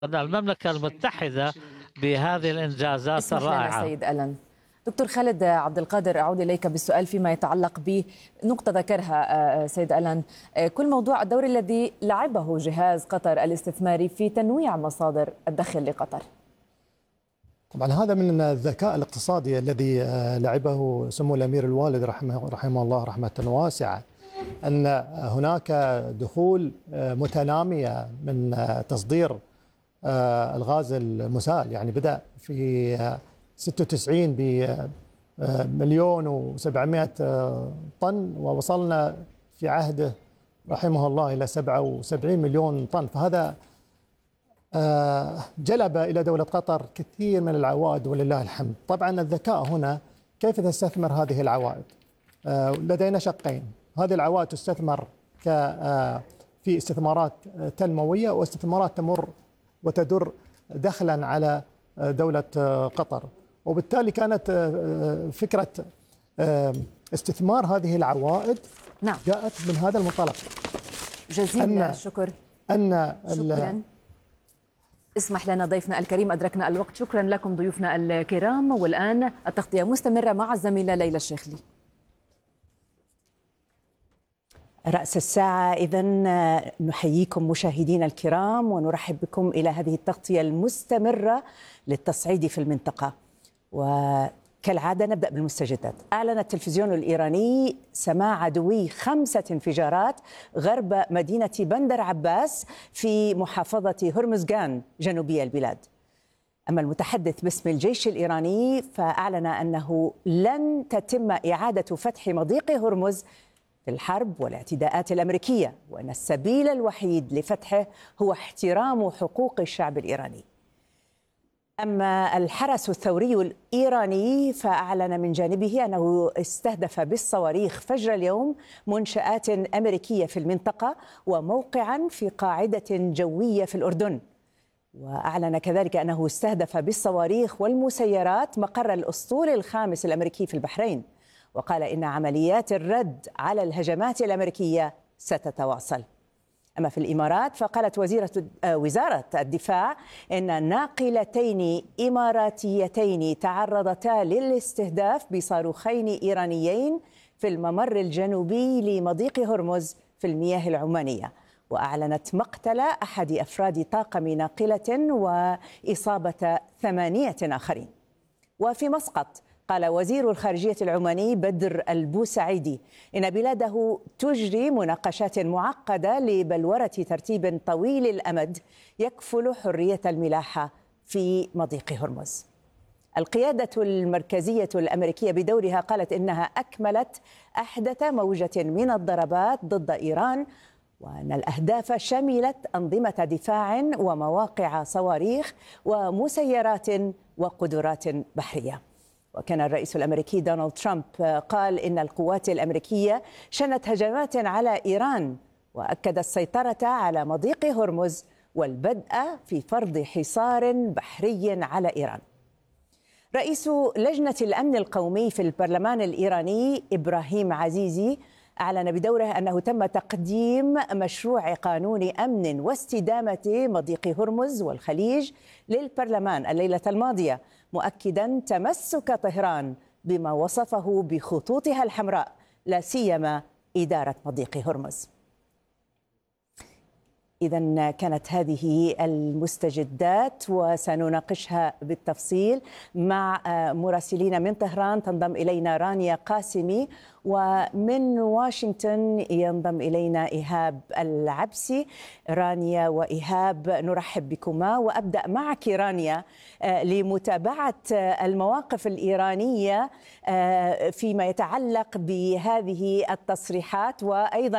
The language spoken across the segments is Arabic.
المملكة المتحدة بهذه الإنجازات اسمح لنا الرائعة. سيد ألن. دكتور خالد عبد القادر، أعود إليك بالسؤال فيما يتعلق بنقطة ذكرها سيد ألن، كل موضوع الدور الذي لعبه جهاز قطر الاستثماري في تنويع مصادر الدخل لقطر. طبعا هذا من الذكاء الاقتصادي الذي لعبه سمو الأمير الوالد رحمه الله رحمة واسعة، أن هناك دخول متنامية من تصدير الغاز المسال. يعني بدأ في 96 بمليون و700 طن، ووصلنا في عهده رحمه الله إلى 77 مليون طن. فهذا جلب إلى دولة قطر كثير من العوائد ولله الحمد. طبعا الذكاء هنا كيف تستثمر هذه العوائد. لدينا شقين: هذه العوائد تستثمر في استثمارات تنموية واستثمارات تمر وتدر دخلا على دولة قطر. وبالتالي كانت فكرة استثمار هذه العوائد نعم جاءت من هذا المنطلق. جزيل الشكر. شكرا. اسمح لنا ضيفنا الكريم، أدركنا الوقت. شكرا لكم ضيوفنا الكرام. والآن التغطية مستمرة مع الزميلة ليلى الشيخلي. رأس الساعة إذن نحييكم مشاهدينا الكرام ونرحب بكم إلى هذه التغطية المستمرة للتصعيد في المنطقة. وكالعادة نبدأ بالمستجدات. أعلن التلفزيون الإيراني سماع دوي 5 انفجارات غرب مدينة بندر عباس في محافظة هرمزغان جنوبي البلاد. أما المتحدث باسم الجيش الإيراني فأعلن أنه لن تتم إعادة فتح مضيق هرمز في الحرب والاعتداءات الأمريكية، وأن السبيل الوحيد لفتحه هو احترام حقوق الشعب الإيراني. أما الحرس الثوري الإيراني فأعلن من جانبه أنه استهدف بالصواريخ فجر اليوم منشآت أمريكية في المنطقة وموقعا في قاعدة جوية في الأردن. وأعلن كذلك أنه استهدف بالصواريخ والمسيرات مقر الأسطول الخامس الأمريكي في البحرين، وقال إن عمليات الرد على الهجمات الأمريكية ستتواصل. أما في الإمارات فقالت وزارة الدفاع إن ناقلتين إماراتيتين تعرضتا للاستهداف بصاروخين إيرانيين في الممر الجنوبي لمضيق هرمز في المياه العمانية، وأعلنت مقتل أحد أفراد طاقم ناقلة وإصابة 8 آخرين. وفي مسقط قال وزير الخارجية العماني بدر البوسعيدي إن بلاده تجري مناقشات معقدة لبلورة ترتيب طويل الأمد يكفل حرية الملاحة في مضيق هرمز. القيادة المركزية الأمريكية بدورها قالت إنها أكملت أحدث موجة من الضربات ضد إيران، وأن الأهداف شملت أنظمة دفاع ومواقع صواريخ ومسيرات وقدرات بحرية. وكان الرئيس الأمريكي دونالد ترامب قال إن القوات الأمريكية شنت هجمات على إيران، وأكد السيطرة على مضيق هرمز والبدء في فرض حصار بحري على إيران. رئيس لجنة الأمن القومي في البرلمان الإيراني إبراهيم عزيزي أعلن بدوره أنه تم تقديم مشروع قانون أمن واستدامة مضيق هرمز والخليج للبرلمان الليلة الماضية، مؤكدا تمسك طهران بما وصفه بخطوطها الحمراء، لا سيما إدارة مضيق هرمز. إذن كانت هذه المستجدات وسنناقشها بالتفصيل مع مراسلين من طهران. تنضم إلينا رانيا قاسمي، ومن واشنطن ينضم إلينا إيهاب العبسي. رانيا وإيهاب نرحب بكما، وأبدأ معك رانيا لمتابعة المواقف الإيرانية فيما يتعلق بهذه التصريحات وأيضا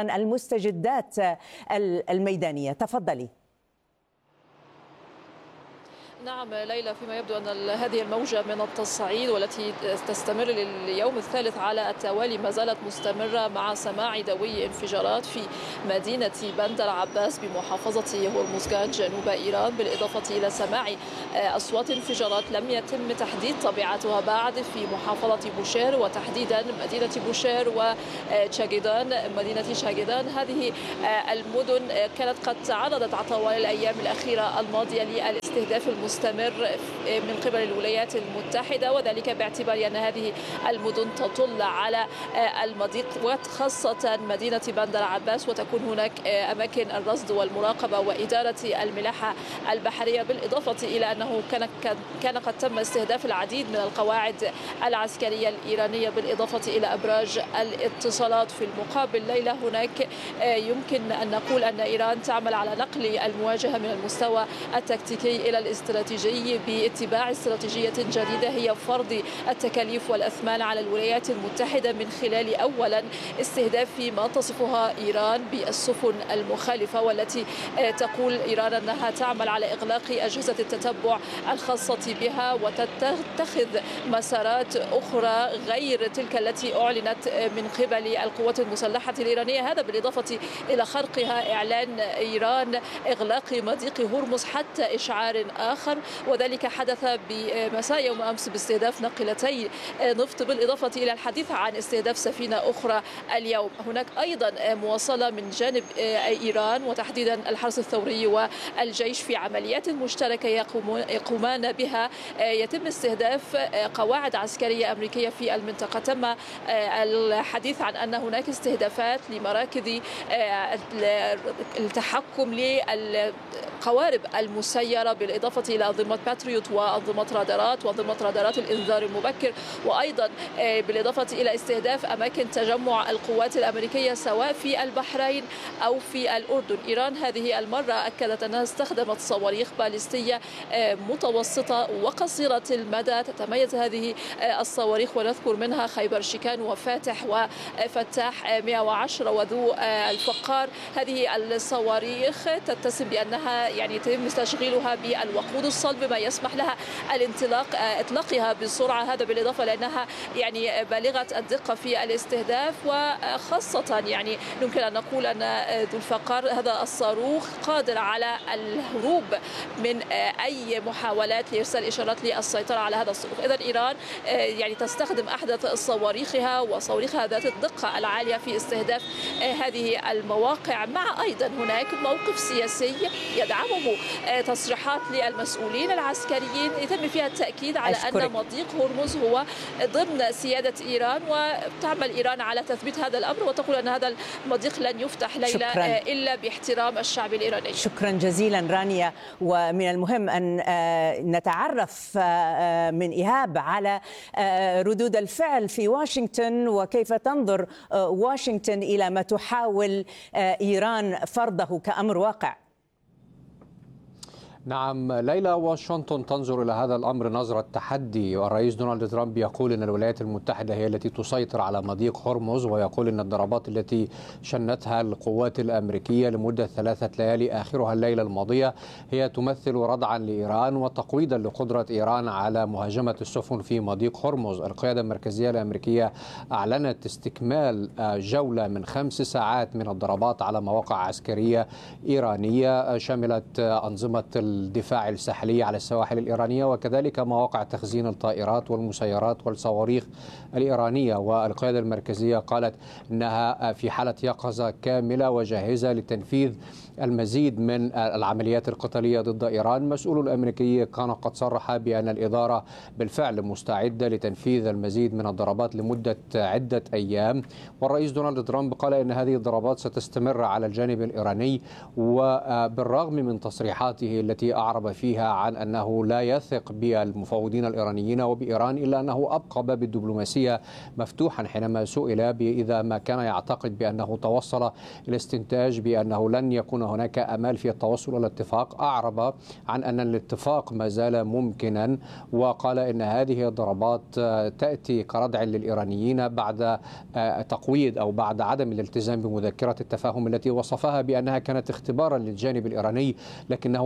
المستجدات الميدانية. تفضلي. نعم ليلى، فيما يبدو أن هذه الموجة من التصعيد والتي تستمر لليوم الثالث على التوالي ما زالت مستمرة مع سماع دوي انفجارات في مدينة بندر عباس بمحافظة هرمزغان جنوب إيران، بالإضافة إلى سماع أصوات انفجارات لم يتم تحديد طبيعتها بعد في محافظة بوشير، وتحديدا مدينة بوشير وشاجيدان. مدينة شاجيدان هذه المدن كانت قد تعرضت على طوال الأيام الأخيرة الماضية للاستهداف المستمر من قبل الولايات المتحدة، وذلك باعتبار أن هذه المدن تطل على المضيق وخاصة مدينة بندر عباس، وتكون هناك أماكن الرصد والمراقبة وإدارة الملاحة البحرية، بالإضافة إلى أنه كان قد تم استهداف العديد من القواعد العسكرية الإيرانية، بالإضافة إلى أبراج الاتصالات. في المقابل ليلة هناك يمكن أن نقول أن إيران تعمل على نقل المواجهة من المستوى التكتيكي إلى الاستراتيجي باتباع استراتيجية جديدة هي فرض التكاليف والأثمان على الولايات المتحدة من خلال أولا استهداف ما تصفها إيران بالسفن المخالفة، والتي تقول إيران أنها تعمل على إغلاق أجهزة التتبع الخاصة بها وتتخذ مسارات أخرى غير تلك التي أعلنت من قبل القوات المسلحة الإيرانية. هذا بالإضافة إلى خرقها إعلان إيران إغلاق مضيق هرمز حتى إشعار آخر، وذلك حدث بمساء يوم أمس باستهداف ناقلتي نفط، بالإضافة إلى الحديث عن استهداف سفينة أخرى اليوم. هناك أيضا مواصلة من جانب إيران وتحديدا الحرس الثوري والجيش في عمليات مشتركة يقومان بها، يتم استهداف قواعد عسكرية أمريكية في المنطقة. تم الحديث عن أن هناك استهدافات لمراكز التحكم للقوارب المسيرة، بالإضافة إلى أنظمة باتريوت وأنظمة رادارات الإنذار المبكر، وأيضا بالإضافة إلى استهداف أماكن تجمع القوات الأمريكية سواء في البحرين أو في الأردن. إيران هذه المرة أكدت أنها استخدمت صواريخ باليستية متوسطة وقصيرة المدى. تتميز هذه الصواريخ ونذكر منها خيبر شيكان وفاتح وفتاح 110 وذو الفقار. هذه الصواريخ تتسم بأنها يتم تشغيلها بالوقود الصلب ما يسمح لها اطلاقها بسرعة، هذا بالإضافة لأنها بالغة الدقة في الاستهداف، وخاصة يمكن أن نقول أن ذو الفقار هذا الصاروخ قادر على الهروب من أي محاولات لإرسال إشارات للسيطرة على هذا الصاروخ. إذن إيران تستخدم أحدث صواريخها وصواريخها ذات الدقة العالية في استهداف هذه المواقع، مع أيضا هناك موقف سياسي يدعمه تصريحات للمسؤولين العسكريين يتم فيها التأكيد على أن مضيق هرمز هو ضمن سيادة إيران، وتعمل إيران على تثبيت هذا الأمر وتقول أن هذا المضيق لن يفتح ليلة إلا باحترام الشعب الإيراني. شكرا جزيلا رانيا. ومن المهم أن نتعرف من إيهاب على ردود الفعل في واشنطن، وكيف تنظر واشنطن إلى ما تحاول إيران فرضه كأمر واقع. نعم ليلى، واشنطن تنظر إلى هذا الأمر نظرة تحدي، والرئيس دونالد ترامب يقول أن الولايات المتحدة هي التي تسيطر على مضيق هرمز، ويقول أن الضربات التي شنتها القوات الأمريكية لمدة 3 ليالي آخرها الليلة الماضية هي تمثل ردعا لإيران وتقويضا لقدرة إيران على مهاجمة السفن في مضيق هرمز. القيادة المركزية الأمريكية أعلنت استكمال جولة من 5 ساعات من الضربات على مواقع عسكرية إيرانية شملت أنظمة الدفاع الساحلي على السواحل الإيرانية وكذلك مواقع تخزين الطائرات والمسيرات والصواريخ الإيرانية. والقيادة المركزية قالت أنها في حالة يقظة كاملة وجاهزة لتنفيذ المزيد من العمليات القتالية ضد إيران. مسؤول الأمريكي كان قد صرح بأن الإدارة بالفعل مستعدة لتنفيذ المزيد من الضربات لمدة عدة أيام، والرئيس دونالد ترامب قال أن هذه الضربات ستستمر على الجانب الإيراني، وبالرغم من تصريحاته التي أعرب فيها عن أنه لا يثق بالمفاوضين الإيرانيين وبإيران، إلا أنه أبقى باب الدبلوماسية مفتوحا حينما سئل إذا ما كان يعتقد بأنه توصل إلى استنتاج بأنه لن يكون هناك أمال في التوصل إلى اتفاق. أعرب عن أن الاتفاق ما زال ممكنا، وقال إن هذه الضربات تأتي كردع للإيرانيين بعد تقويض أو بعد عدم الالتزام بمذكرة التفاهم التي وصفها بأنها كانت اختبارا للجانب الإيراني، لكنه فاشل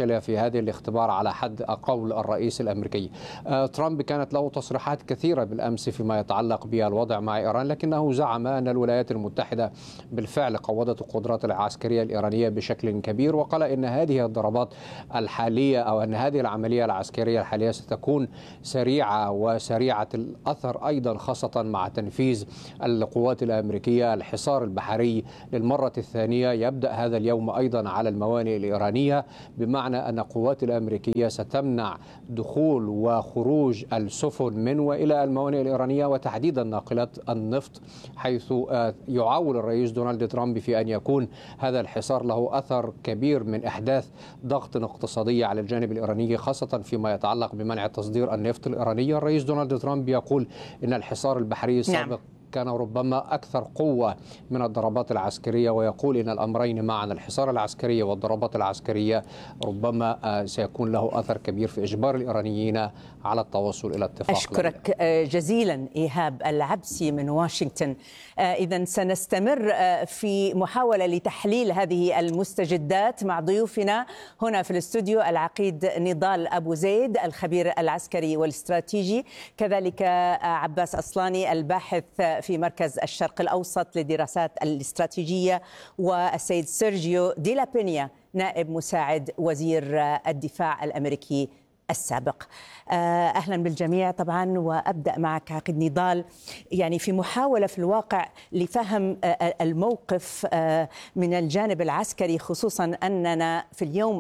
فشل في هذه الاختبار على حد قول الرئيس الأمريكي. ترامب كانت له تصريحات كثيرة بالأمس فيما يتعلق بالوضع مع إيران، لكنه زعم أن الولايات المتحدة بالفعل قوضت القدرات العسكرية الإيرانية بشكل كبير، وقال إن هذه الضربات الحالية أو أن هذه العملية العسكرية الحالية ستكون سريعة وسريعة الأثر أيضا، خاصة مع تنفيذ القوات الأمريكية الحصار البحري للمرة الثانية. يبدأ هذا اليوم أيضا على الموانئ الإيرانية، بمعنى أن القوات الأمريكية ستمنع دخول وخروج السفن من وإلى الموانئ الإيرانية، وتحديدا ناقلات النفط، حيث يعول الرئيس دونالد ترامب في أن يكون هذا الحصار له أثر كبير من إحداث ضغط اقتصادي على الجانب الإيراني، خاصة فيما يتعلق بمنع تصدير النفط الإيراني. الرئيس دونالد ترامب يقول إن الحصار البحري السابق كان ربما أكثر قوة من الضربات العسكرية، ويقول إن الأمرين معا، الحصار العسكري والضربات العسكرية، ربما سيكون له أثر كبير في إجبار الإيرانيين على التوصل إلى اتفاق. أشكرك جزيلا إيهاب العبسي من واشنطن. إذن سنستمر في محاولة لتحليل هذه المستجدات مع ضيوفنا هنا في الاستوديو، العقيد نضال أبو زيد الخبير العسكري والاستراتيجي، كذلك عباس أصلاني الباحث في مركز الشرق الأوسط للدراسات الاستراتيجية، والسيد سيرجيو دي لا بينيا نائب مساعد وزير الدفاع الأمريكي السابق. أهلا بالجميع طبعا، وأبدأ معك عقيد نضال. يعني في محاولة في الواقع لفهم الموقف من الجانب العسكري، خصوصا أننا في اليوم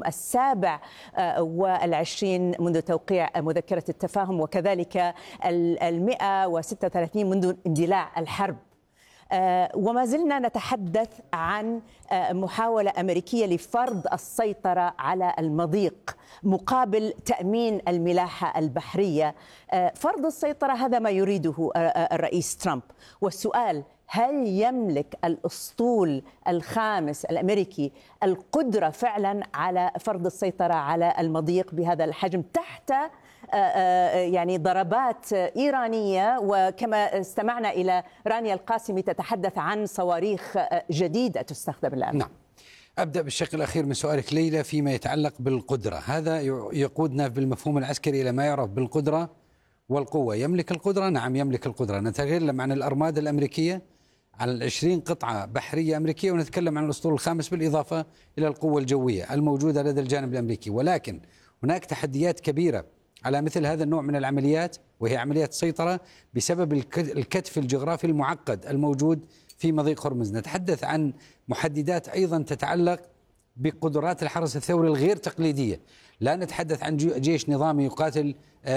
27 منذ توقيع مذكرة التفاهم، وكذلك 136 منذ اندلاع الحرب، وما زلنا نتحدث عن محاولة أمريكية لفرض السيطرة على المضيق مقابل تأمين الملاحة البحرية. فرض السيطرة هذا ما يريده الرئيس ترامب، والسؤال: هل يملك الأسطول الخامس الأمريكي القدرة فعلا على فرض السيطرة على المضيق بهذا الحجم تحت يعني ضربات إيرانية؟ وكما استمعنا إلى رانيا القاسمي تتحدث عن صواريخ جديدة تستخدم الآن. نعم، أبدأ بالشق الأخير من سؤالك ليلى فيما يتعلق بالقدرة. هذا يقودنا بالمفهوم العسكري إلى ما يعرف بالقدرة والقوة. يملك القدرة؟ نعم يملك القدرة. نتكلم عن الأرمادة الأمريكية، عن 20 قطعة بحرية أمريكية، ونتكلم عن الأسطول الخامس بالإضافة إلى القوة الجوية الموجودة لدى الجانب الأمريكي. ولكن هناك تحديات كبيرة على مثل هذا النوع من العمليات، وهي عمليات سيطرة بسبب الكتف الجغرافي المعقد الموجود في مضيق هرمز. نتحدث عن محددات أيضا تتعلق بقدرات الحرس الثوري الغير تقليدية. لا نتحدث عن جيش نظامي يقاتل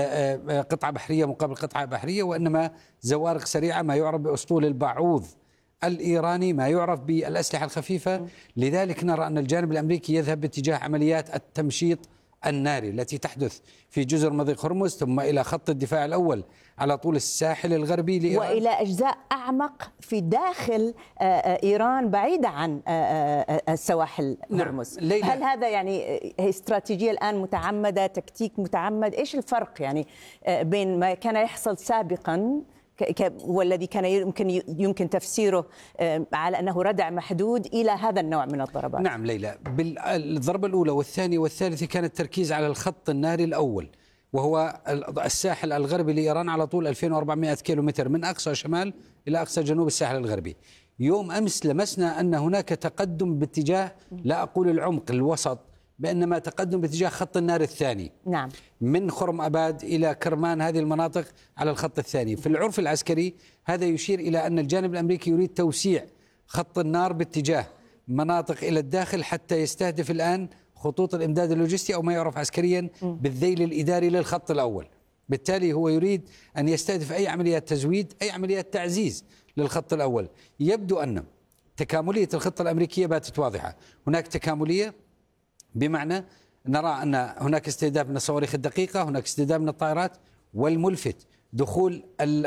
قطعة بحرية مقابل قطعة بحرية، وإنما زوارق سريعة، ما يعرف بأسطول البعوض الإيراني، ما يعرف بالأسلحة الخفيفة. لذلك نرى أن الجانب الأمريكي يذهب باتجاه عمليات التمشيط الناري التي تحدث في جزر مضيق هرمز، ثم إلى خط الدفاع الأول على طول الساحل الغربي لإيران، وإلى أجزاء أعمق في داخل إيران بعيدة عن السواحل هرمز. نعم. هل هذا يعني استراتيجية الآن متعمدة، تكتيك متعمد؟ إيش الفرق يعني بين ما كان يحصل سابقا والذي كان يمكن تفسيره على أنه ردع محدود إلى هذا النوع من الضربات؟ نعم ليلى، بالضربة الأولى والثانية والثالثة كان التركيز على الخط الناري الأول، وهو الساحل الغربي لإيران على طول 2400 كيلومتر من أقصى شمال إلى أقصى جنوب الساحل الغربي. يوم أمس لمسنا أن هناك تقدم باتجاه، لا أقول العمق، الوسط، بإنما تقدم باتجاه خط النار الثاني. نعم. من خرم أباد إلى كرمان، هذه المناطق على الخط الثاني. في العرف العسكري هذا يشير إلى أن الجانب الأمريكي يريد توسيع خط النار باتجاه مناطق إلى الداخل، حتى يستهدف الآن خطوط الإمداد اللوجستي، أو ما يعرف عسكريا بالذيل الإداري للخط الأول. بالتالي هو يريد أن يستهدف أي عمليات تزويد، أي عمليات تعزيز للخط الأول. يبدو أن تكاملية الخطة الأمريكية باتت واضحة. هناك تكاملية بمعنى نرى أن هناك استهداف من الصواريخ الدقيقة، هناك استهداف من الطائرات، والملفت دخول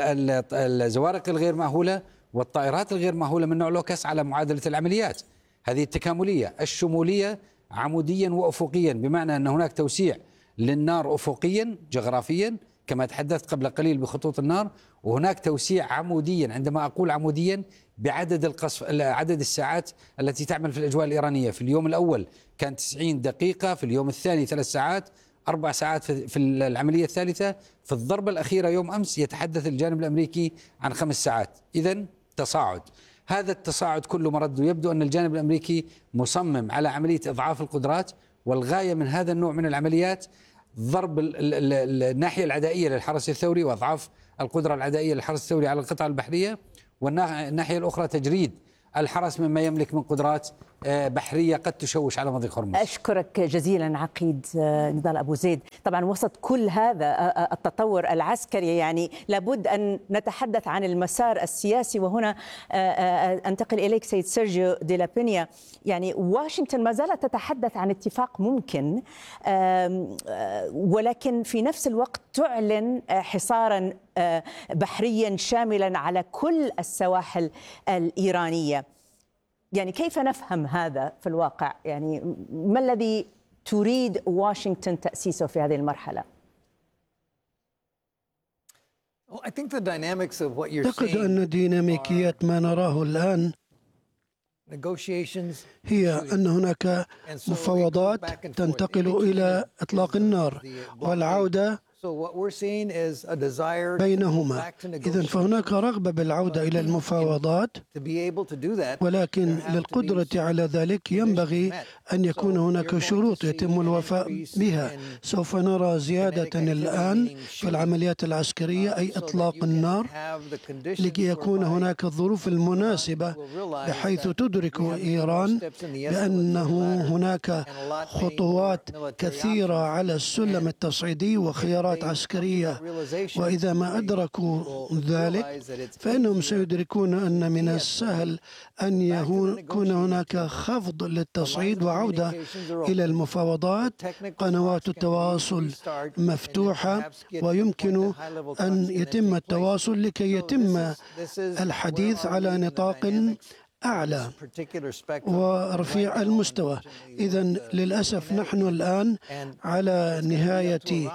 الزوارق الغير مأهولة والطائرات الغير مأهولة من نوع لوكس على معادلة العمليات. هذه التكاملية الشمولية عموديا وأفقيا، بمعنى أن هناك توسيع للنار أفقيا جغرافيا كما تحدثت قبل قليل بخطوط النار، وهناك توسيع عموديا. عندما أقول عموديا بعدد عدد الساعات التي تعمل في الأجواء الإيرانية. في اليوم الأول كان 90 دقيقة، في اليوم الثاني 3 ساعات، 4 ساعات في العملية الثالثة. في الضربة الأخيرة يوم أمس يتحدث الجانب الأمريكي عن 5 ساعات. إذن تصاعد. هذا التصاعد كله مرده يبدو أن الجانب الأمريكي مصمم على عملية إضعاف القدرات، والغاية من هذا النوع من العمليات ضرب الناحية العدائية للحرس الثوري وإضعاف القدرة العدائية للحرس الثوري على القطع البحرية، والناحية الأخرى تجريد الحرس مما يملك من قدرات بحرية قد تشوش على مضيق هرمز. أشكرك جزيلا عقيد نضال أبو زيد. طبعا وسط كل هذا التطور العسكري يعني لابد أن نتحدث عن المسار السياسي، وهنا أنتقل إليك سيد سيرجيو دي لا بينيا. يعني واشنطن ما زالت تتحدث عن اتفاق ممكن، ولكن في نفس الوقت تعلن حصارا بحريا شاملا على كل السواحل الإيرانية. يعني كيف نفهم هذا في الواقع؟ يعني ما الذي تريد واشنطن تأسيسه في هذه المرحلة؟ أعتقد أن ديناميكيات ما نراه الآن هي أن هناك مفاوضات تنتقل إلى إطلاق النار والعودة بينهما. إذن فهناك رغبة بالعودة إلى المفاوضات، ولكن للقدرة على ذلك ينبغي أن يكون هناك شروط يتم الوفاء بها. سوف نرى زيادة الآن في العمليات العسكرية، أي إطلاق النار، لكي يكون هناك الظروف المناسبة بحيث تدرك إيران بأنه هناك خطوات كثيرة على السلم التصعيدي وخيارات عسكرية، وإذا ما أدركوا ذلك فإنهم سيدركون أن من السهل أن يكون هناك خفض للتصعيد وعودة إلى المفاوضات. قنوات التواصل مفتوحة ويمكن أن يتم التواصل لكي يتم الحديث على نطاق أعلى ورفيع المستوى. إذن للأسف نحن الآن على نهاية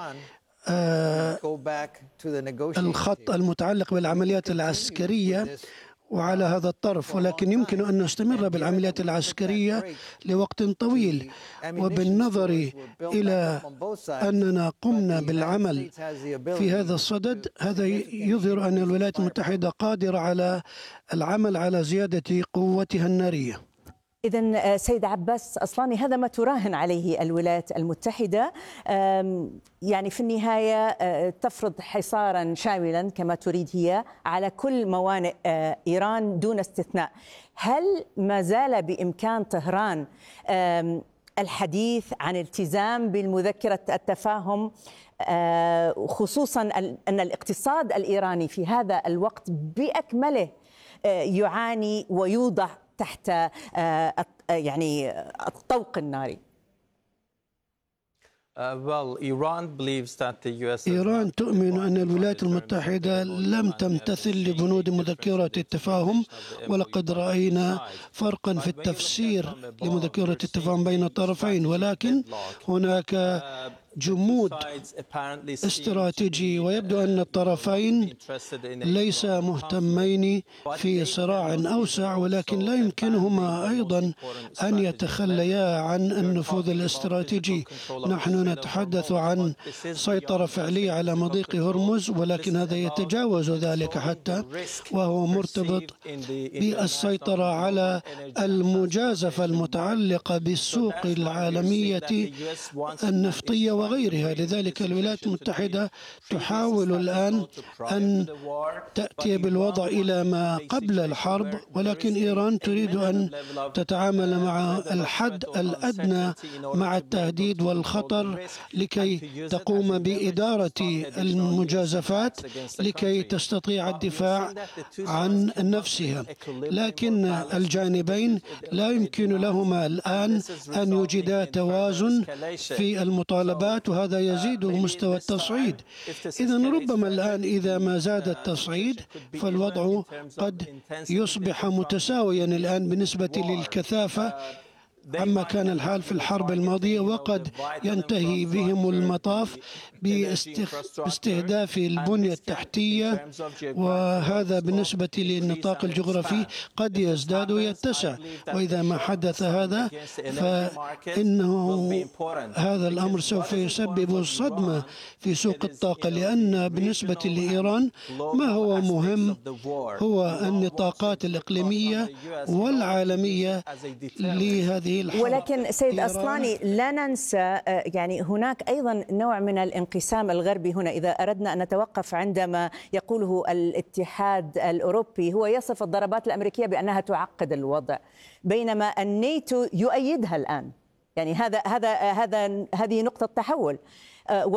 الخط المتعلق بالعمليات العسكرية وعلى هذا الطرف، ولكن يمكن أن نستمر بالعمليات العسكرية لوقت طويل. وبالنظر إلى أننا قمنا بالعمل في هذا الصدد، هذا يظهر أن الولايات المتحدة قادرة على العمل على زيادة قوتها النارية. إذن سيد عباس أصلاني، هذا ما تراهن عليه الولايات المتحدة، يعني في النهاية تفرض حصارا شاملا كما تريد هي على كل موانئ إيران دون استثناء. هل ما زال بإمكان طهران الحديث عن التزام بالمذكرة التفاهم، خصوصا أن الاقتصاد الإيراني في هذا الوقت بأكمله يعاني ويوضع تحت يعني الطوق الناري؟ إيران تؤمن أن الولايات المتحدة لم تمتثل لبنود مذكرة التفاهم، ولقد رأينا فرقا في التفسير لمذكرة التفاهم بين الطرفين، ولكن هناك جمود استراتيجي، ويبدو أن الطرفين ليس مهتمين في صراع أوسع، ولكن لا يمكنهما أيضا أن يتخليا عن النفوذ الاستراتيجي. نحن نتحدث عن سيطرة فعلية على مضيق هرمز، ولكن هذا يتجاوز ذلك حتى، وهو مرتبط بالسيطرة على المجازفة المتعلقة بالسوق العالمية النفطية وغيرها. لذلك الولايات المتحدة تحاول الآن أن تأتي بالوضع إلى ما قبل الحرب، ولكن إيران تريد أن تتعامل مع الحد الأدنى مع التهديد والخطر لكي تقوم بإدارة المجازفات لكي تستطيع الدفاع عن نفسها. لكن الجانبين لا يمكن لهما الآن أن يوجدا توازن في المطالبات، وهذا يزيد مستوى التصعيد. إذن ربما الآن إذا ما زاد التصعيد فالوضع قد يصبح متساويا الآن بالنسبة للكثافة عما كان الحال في الحرب الماضية، وقد ينتهي بهم المطاف باستهداف البنية التحتية، وهذا بالنسبة للنطاق الجغرافي قد يزداد ويتسع. وإذا ما حدث هذا فإنه هذا الأمر سوف يسبب صدمة في سوق الطاقة، لأن بالنسبة لإيران ما هو مهم هو النطاقات الإقليمية والعالمية لهذه الحرب. ولكن سيد أصلاني لا ننسى يعني هناك أيضا نوع من الانقسام الغربي هنا. إذا أردنا أن نتوقف عندما يقوله الاتحاد الأوروبي، هو يصف الضربات الأمريكية بأنها تعقد الوضع، بينما الناتو يؤيدها الآن. يعني هذه نقطة تحول.